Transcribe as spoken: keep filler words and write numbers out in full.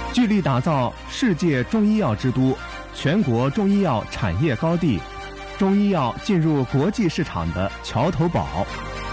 聚力打造世界中医药之都、全国中医药产业高地、中医药进入国际市场的桥头堡。